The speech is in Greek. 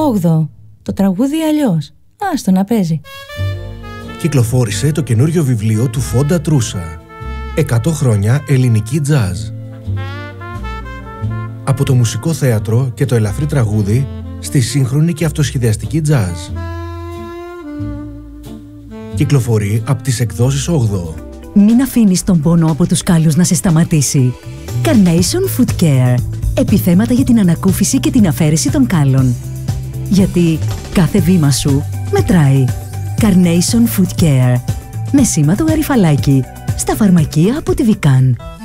8ο. Το τραγούδι αλλιώς. Άστο να παίζει. Κυκλοφόρησε το καινούριο βιβλίο του Φόντα Τρούσα. 100 χρόνια ελληνική τζάζ. Από το μουσικό θέατρο και το ελαφρύ τραγούδι στη σύγχρονη και αυτοσχεδιαστική τζάζ. Κυκλοφορεί από τις εκδόσεις 8ο. Μην αφήνεις τον πόνο από τους κάλους να σε σταματήσει. Carnation Foot Care. Επιθέματα για την ανακούφιση και την αφαίρεση των κάλων. Γιατί κάθε βήμα σου μετράει. Carnation Foot Care. Με σήμα το γαριφαλάκι. Στα φαρμακεία από τη Vican.